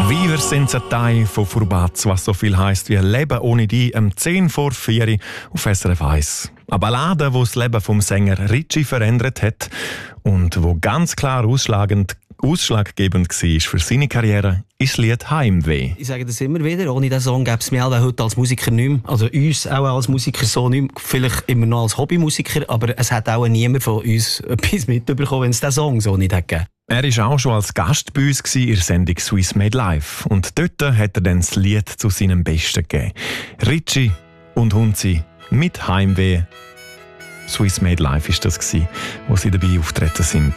Vivere senza te von Furbaz, was so viel heisst wie Leben ohne dich, 10 vor 4 auf SRF 1. Eine Ballade, die das Leben vom Sänger Ricci verändert hat und wo ganz klar ausschlaggebend war für seine Karriere, ist das Lied «Heimweh». Ich sage das immer wieder, ohne diesen Song gäbe es mich heute als Musiker nicht mehr. Also uns auch als Musiker so nicht mehr. Vielleicht immer noch als Hobbymusiker, aber es hat auch niemand von uns etwas mitbekommen, wenn es diesen Song so nicht hätte gegeben. Er war auch schon als Gast bei uns in der Sendung «Swiss Made Live». Und dort hat er dann das Lied zu seinem Besten gegeben. Ricci und Hunzi mit «Heimweh». «Swiss Made Live» war das, wo sie dabei auftreten sind.